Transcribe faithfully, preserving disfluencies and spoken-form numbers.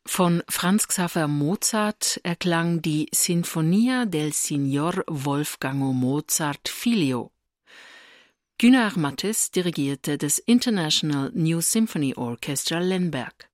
Von Franz Xaver Mozart erklang die Sinfonia del Signor Wolfgango Mozart Figlio. Gunnar Matthys dirigierte das International New Symphony Orchestra Lemberg.